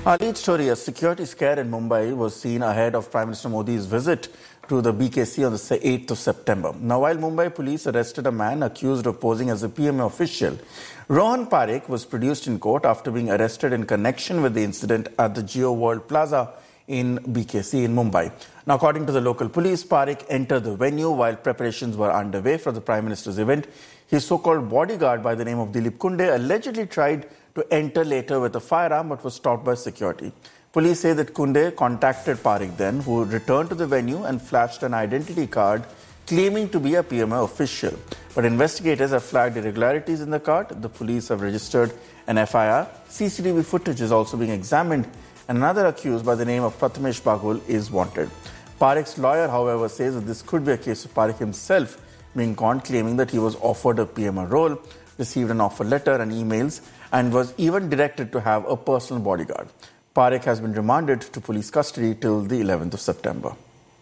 Our lead story, a security scare in Mumbai was seen ahead of Prime Minister Modi's visit to the BKC on the 8th of September. Now, while Mumbai police arrested a man accused of posing as a PMA official, Rohan Parekh was produced in court after being arrested in connection with the incident at the Jio World Plaza in BKC in Mumbai. Now, according to the local police, Parekh entered the venue while preparations were underway for the Prime Minister's event. His so-called bodyguard by the name of Dilip Kunde allegedly tried to enter later with a firearm but was stopped by security. Police say that Kunde contacted Parekh then, who returned to the venue and flashed an identity card claiming to be a PMA official. But investigators have flagged irregularities in the card. The police have registered an FIR. CCTV footage is also being examined, and another accused by the name of Prathamesh Baghul is wanted. Parekh's lawyer, however, says that this could be a case of Parekh himself being conned, claiming that he was offered a PMA role, received an offer letter and emails, and was even directed to have a personal bodyguard. Parekh has been remanded to police custody till the 11th of September.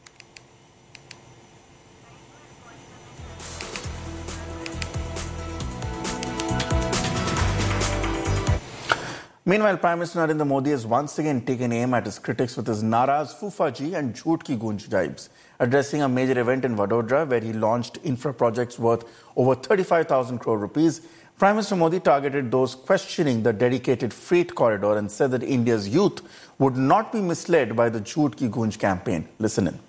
Meanwhile, Prime Minister Narendra Modi has once again taken aim at his critics with his Naraz Fufaji and Jhoot Ki Gunj jibes. Addressing a major event in Vadodara, where he launched infra projects worth over 35,000 crore rupees, Prime Minister Modi targeted those questioning the dedicated freight corridor and said that India's youth would not be misled by the Jhoot Ki Gunj campaign. Listen in.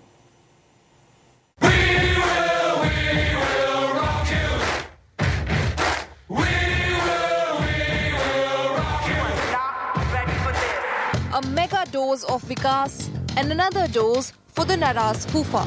A mega dose of Vikas and another dose for the Naraz Fufa.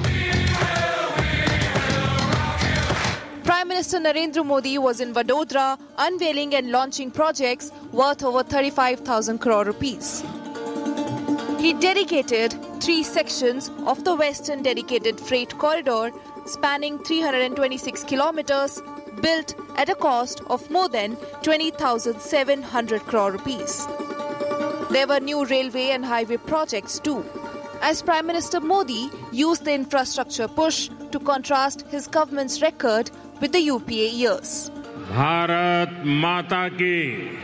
Prime Minister Narendra Modi was in Vadodara unveiling and launching projects worth over 35,000 crore rupees. He dedicated 3 sections of the Western Dedicated Freight Corridor spanning 326 kilometers, built at a cost of more than 20,700 crore rupees. There were new railway and highway projects too, as Prime Minister Modi used the infrastructure push to contrast his government's record with the UPA years. Bharat Mata Ki.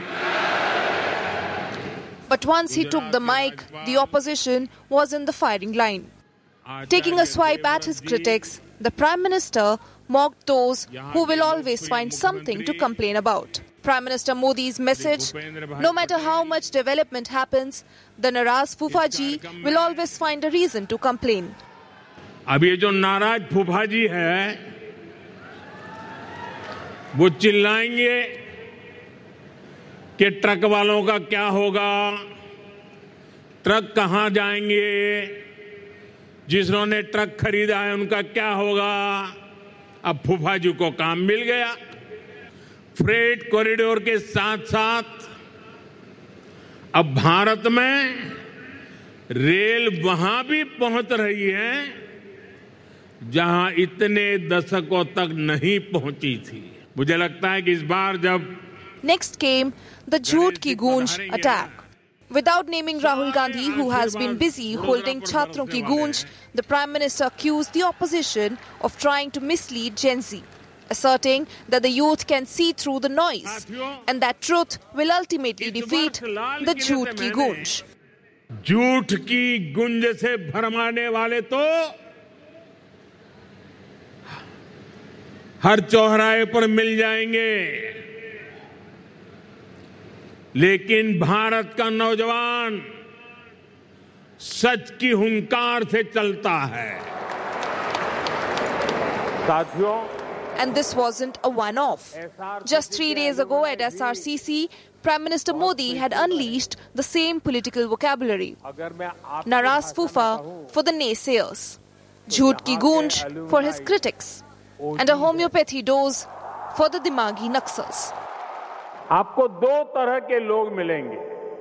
But once he took the mic, the opposition was in the firing line. Taking a swipe at his critics, the Prime Minister mocked those who will always find something to complain about. Prime Minister Modi's message: no matter how much development happens, the Naraz Fufaji will always find a reason to complain. अब ये जो नाराज फूफाजी है, वो चिल्लाएंगे कि truck वालों का क्या होगा, ट्रक कहां जाएंगे, जिन्होंने ट्रक खरीदा है उनका क्या होगा। अब फूफाजी को काम मिल गया। फ्रेट कॉरिडोर के साथ साथ अब भारत में रेल वहां भी पहुंच रही है जहां इतने दशकों तक नहीं पहुंची थी। मुझे लगता है कि इस बार जब Next came the Jhoot Ki Gunj attack. Without naming Rahul Gandhi, who has been busy holding Chhatron Ki Gunj, the Prime Minister accused the opposition of trying to mislead Gen Z, asserting that the youth can see through the noise and that truth will ultimately defeat the Jhoot Ki Gunj. झूठ की गुंज से भरमाने वाले तो हर चौराहे पर मिल जाएंगे, लेकिन भारत का नौजवान सच की हुंकार से चलता है। साथियों, And this wasn't a one-off. Just 3 days ago at SRCC, Prime Minister Modi had unleashed the same political vocabulary. Naraz Fufa for the naysayers, Jhoot Ki Gunj for his critics, and a homeopathy dose for the Dimagi Naxals. आपको 2 तरह के लोग मिलेंगे।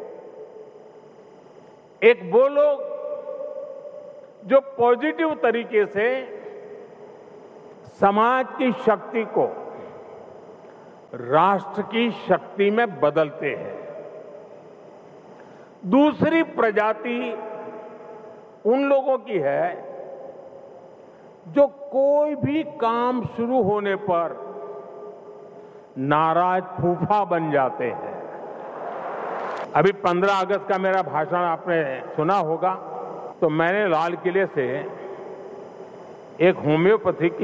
एक वो लोग जो positive तरीके से समाज की शक्ति को राष्ट्र की शक्ति में बदलते हैं। दूसरी प्रजाति उन लोगों की है जो कोई भी काम शुरू होने पर नाराज फूफा बन जाते हैं। अभी 15 अगस्त का मेरा भाषण आपने सुना होगा, तो मैंने लाल किले से एक होम्योपैथिक